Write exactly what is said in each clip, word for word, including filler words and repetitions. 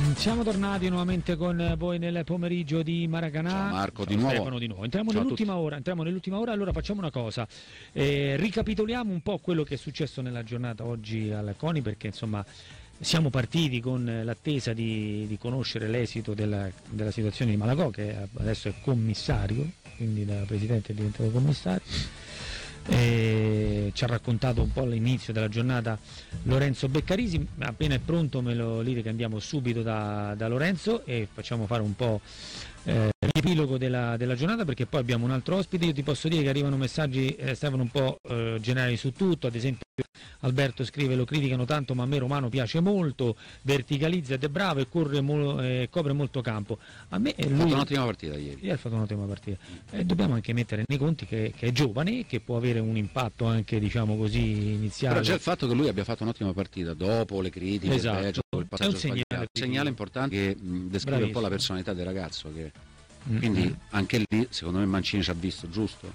Siamo tornati nuovamente con voi nel pomeriggio di Maracanã. Ciao Marco, Ciao di nuovo. Stefano, di nuovo. Entriamo Ciao nell'ultima ora, entriamo nell'ultima ora, allora facciamo una cosa. Eh, ricapitoliamo un po' quello che è successo nella giornata oggi al CONI, perché insomma siamo partiti con l'attesa di, di conoscere l'esito della, della situazione di Malagò, che adesso è commissario, quindi da presidente è diventato commissario. E ci ha raccontato un po' l'inizio della giornata Lorenzo Beccarisi. Appena è pronto me lo dite che andiamo subito da, da Lorenzo e facciamo fare un po' eh, l'epilogo della, della giornata, perché poi abbiamo un altro ospite. Io ti posso dire che arrivano messaggi eh, Stefano un po' eh, generali su tutto. Ad esempio Alberto scrive: lo criticano tanto ma a me Romano piace molto, verticalizza ed è bravo e corre mo- eh, copre molto campo. A me lui ha fatto un'ottima partita ieri. Ieri ha fatto un'ottima partita. E dobbiamo anche mettere nei conti che, che è giovane, che può avere un impatto anche, diciamo così, iniziale. Però già il fatto che lui abbia fatto un'ottima partita dopo le critiche, esatto, il, peggio, il passaggio è un segnale, sbagliato, un segnale importante che mh, descrive Bravissimo. un po' la personalità del ragazzo, che Mm-hmm. quindi anche lì secondo me Mancini ci ha visto giusto.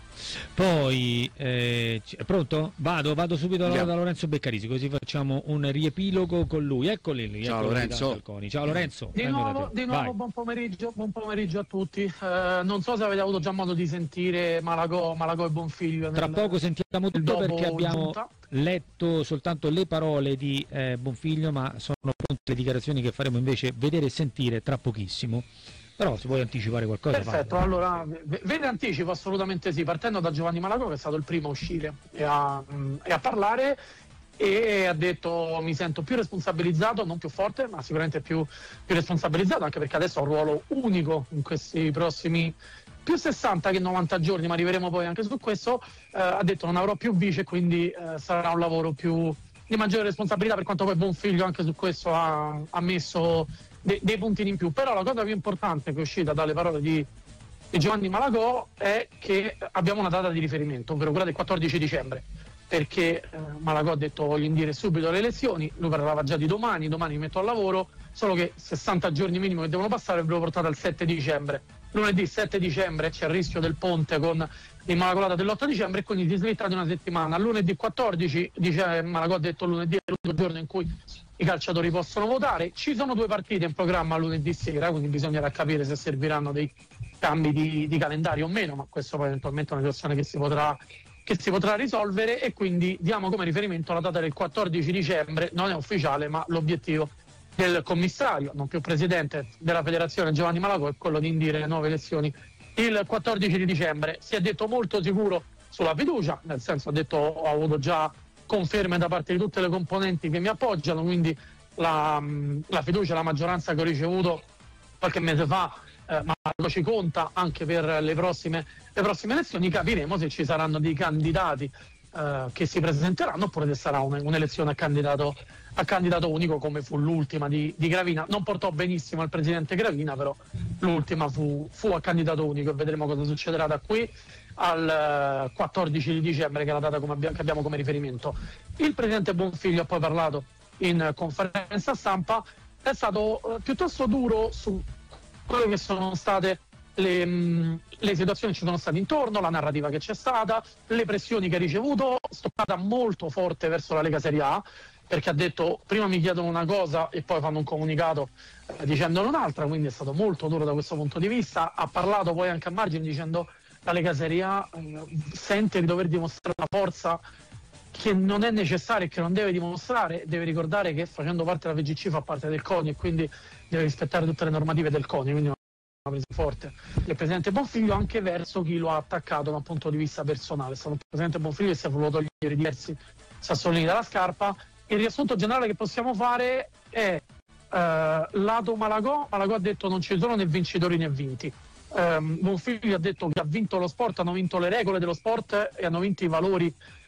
Poi eh, è pronto? Vado, vado subito da, da Lorenzo Beccarisi, così facciamo un riepilogo con lui. Eccoli lì. Ciao eccoli Lorenzo. Lì Ciao Lorenzo. Di nuovo, di nuovo buon pomeriggio, buon pomeriggio a tutti. Eh, non so se avete avuto già modo di sentire Malagò, Malagò e Bonfiglio. Tra nel, poco sentiamo tutto, perché abbiamo giunta. letto soltanto le parole di eh, Bonfiglio, ma sono pronte le dichiarazioni che faremo invece vedere e sentire tra pochissimo. Però se vuoi anticipare qualcosa. Perfetto, vai. Allora ve ne anticipo assolutamente sì, partendo da Giovanni Malagò, che è stato il primo a uscire e a, mh, e a parlare, e ha detto: mi sento più responsabilizzato, non più forte, ma sicuramente più, più responsabilizzato, anche perché adesso ho un ruolo unico in questi prossimi più sessanta che novanta giorni, ma arriveremo poi anche su questo. Eh, ha detto: non avrò più vice, quindi eh, sarà un lavoro più di maggiore responsabilità, per quanto poi Bonfiglio anche su questo ha, ha messo De, dei puntini in più. Però la cosa più importante che è uscita dalle parole di, di Giovanni Malagò è che abbiamo una data di riferimento, ovvero quella del quattordici dicembre, perché eh, Malagò ha detto: voglio indire subito le elezioni. Lui parlava già di domani, domani mi metto al lavoro, solo che sessanta giorni minimo che devono passare avrebbero portato al sette dicembre. Lunedì sette dicembre c'è il rischio del ponte con l'Immacolata dell'otto dicembre, e quindi si slitta di una settimana. Lunedì quattordici, dice Malagò, ha detto lunedì è l'unico giorno in cui i calciatori possono votare. Ci sono due partite in programma lunedì sera, quindi bisognerà capire se serviranno dei cambi di, di calendario o meno, ma questo poi eventualmente è una questione che si potrà che si potrà risolvere. E quindi diamo come riferimento la data del quattordici dicembre, non è ufficiale, ma l'obiettivo del commissario, non più presidente della federazione, Giovanni Malagò, è quello di indire nuove elezioni il quattordici di dicembre. Si è detto molto sicuro sulla fiducia, nel senso, ha detto: ho avuto già conferme da parte di tutte le componenti che mi appoggiano, quindi la, la fiducia, la maggioranza che ho ricevuto qualche mese fa, eh, ma ci conta anche per le prossime, le prossime elezioni. Capiremo se ci saranno dei candidati eh, che si presenteranno, oppure se sarà un'elezione a candidato, a candidato unico, come fu l'ultima di, di Gravina. Non portò benissimo al presidente Gravina, però l'ultima fu, fu a candidato unico, e vedremo cosa succederà da qui al quattordici di dicembre, che è la data come abbiamo, che abbiamo come riferimento. Il presidente Bonfiglio ha poi parlato in conferenza stampa, è stato uh, piuttosto duro su quello che sono state le, mh, le situazioni che ci sono state intorno, la narrativa che c'è stata, le pressioni che ha ricevuto, stoccata molto forte verso la Lega Serie A, perché ha detto: prima mi chiedono una cosa e poi fanno un comunicato eh, dicendone un'altra, quindi è stato molto duro da questo punto di vista. Ha parlato poi anche a margine dicendo: la Lega Serie A eh, sente di dover dimostrare una forza che non è necessaria e che non deve dimostrare. Deve ricordare che, facendo parte della V G C, fa parte del CONI, e quindi deve rispettare tutte le normative del CONI, quindi una presa forte del presidente Bonfiglio anche verso chi lo ha attaccato da un punto di vista personale. È stato il presidente Bonfiglio che si è voluto togliere diversi sassolini dalla scarpa. Il riassunto generale che possiamo fare è eh, lato Malagò. Malagò ha detto: non ci sono né vincitori né vinti. Um, Bonfiglio ha detto che ha vinto lo sport, hanno vinto le regole dello sport e hanno vinto i valori